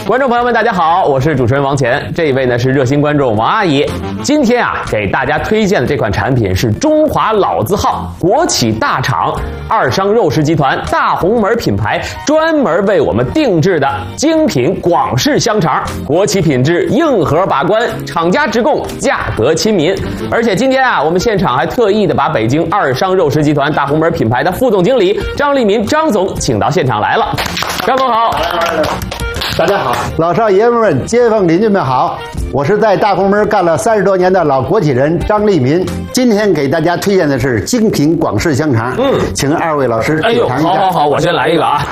观众朋友们，大家好，我是主持人王乾。这一位呢是热心观众王阿姨。今天啊，给大家推荐的这款产品是中华老字号国企大厂二商肉食集团大红门品牌专门为我们定制的精品广式香肠，国企品质，硬核把关，厂家直供，价格亲民。而且今天啊，我们现场还特意的把北京二商肉食集团大红门品牌的副总经理张立民张总请到现场来了。张总好。 大家好，老少爷们们、街坊邻居们好，我是在大红门干了30多年的老国企人张立民。今天给大家推荐的是精品广式香肠，请二位老师哎呦，好，我先来一个啊。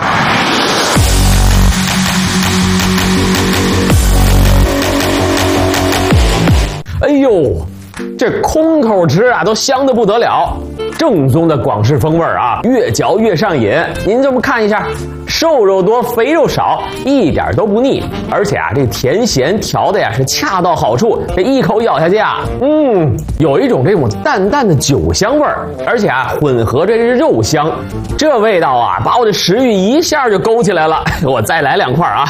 哎呦，这空口吃啊，都香得不得了。正宗的广式风味啊，越嚼越上瘾。您这么看一下，瘦肉多，肥肉少，一点都不腻。而且啊，这甜咸调的呀是恰到好处，这一口咬下去啊，有一种这种淡淡的酒香味儿，而且啊混合着这肉香，这味道啊把我的食欲一下就勾起来了。我再来2块啊，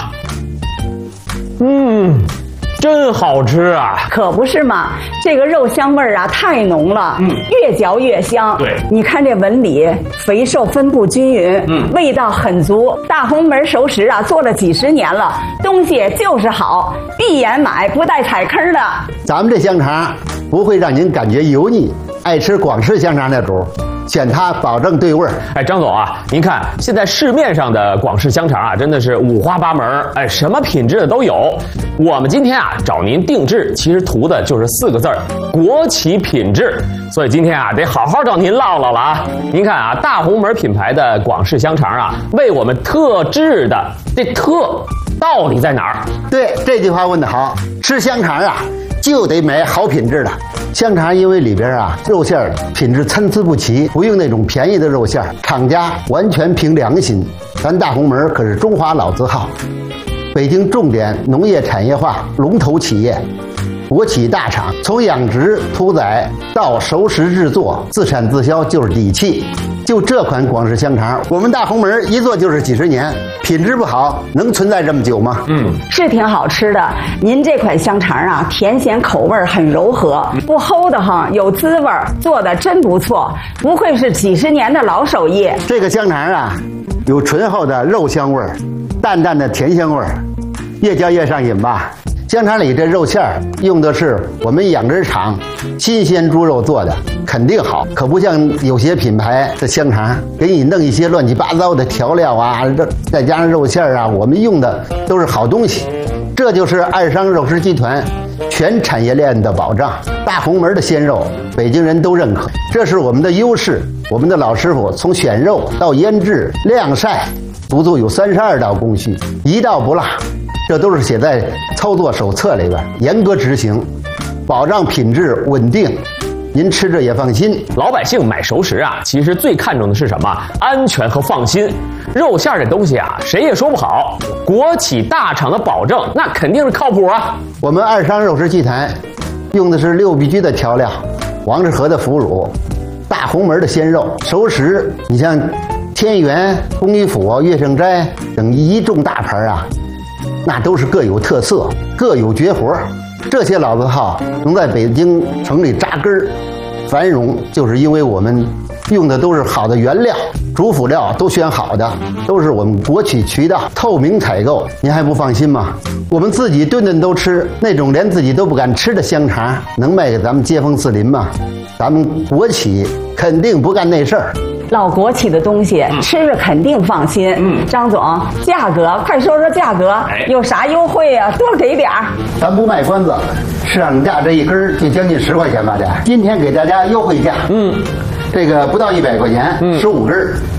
真好吃啊！ 可不是嘛，这个肉香味儿啊太浓了，越嚼越香。 对， 你看这纹理，肥瘦分布均匀，味道很足。大红门熟食啊，做了几10年了，东西就是好，闭眼买不带踩坑的。 咱们这香肠不会让您感觉油腻，爱吃广式香肠的主选它保证对味儿。 哎，张总啊，您看现在市面上的广式香肠啊，真的是五花八门，哎，什么品质的都有。我们今天啊找您定制，其实图的就是4个字儿：国企品质。所以今天啊得好好找您唠唠了啊。您看啊，大红门品牌的广式香肠啊，为我们特制的，这特到底在哪儿？ 对，这句话问得好。吃香肠啊，就得买好品质的香肠，因为里边啊肉馅品质参差不齐，不用那种便宜的肉馅，厂家完全凭良心。咱大红门可是中华老字号，北京重点农业产业化龙头企业，国企大厂，从养殖屠宰到熟食制作，自产自销就是底气。就这款广式香肠，我们大红门一做就是几10年，品质不好能存在这么久吗？ 是挺好吃的。您这款香肠啊，甜咸口味很柔和，不齁的慌，有滋味，做的真不错，不愧是几10年的老手艺。 这个香肠啊，有醇厚的肉香味儿，淡淡的甜香味儿，越嚼越上瘾吧。香肠里这肉馅儿用的是我们养殖场新鲜猪肉做的，肯定好，可不像有些品牌的香肠给你弄一些乱七八糟的调料啊，再加上肉馅儿啊，我们用的都是好东西。这就是二商肉食集团全产业链的保障。大红门的鲜肉，北京人都认可，这是我们的优势。我们的老师傅从选肉到腌制、晾晒，足足有32道工序，一道不落。这都是写在操作手册里边，严格执行，保障品质稳定，您吃着也放心。 老百姓买熟食啊，其实最看重的是什么？安全和放心。肉馅这东西啊，谁也说不好。国企大厂的保证，那肯定是靠谱啊。 我们二商肉食集团用的是6必居的调料，王致和的腐乳，大红门的鲜肉。熟食，你像天元、公益府、乐盛斋等一众大牌啊，那都是各有特色，各有绝活。这些老字号能在北京城里扎根繁荣，就是因为我们用的都是好的原料，主辅料都选好的，都是我们国企渠道透明采购。您还不放心吗？我们自己顿顿都吃，那种连自己都不敢吃的香肠，能卖给咱们街坊四邻吗？咱们国企肯定不干那事儿。 老国企的东西吃着肯定放心。张总，价格快说说价格，有啥优惠啊？多给点儿。 咱不卖关子，市场价这一根就将近10块钱吧，这今天给大家优惠价，这个不到100块钱，15根。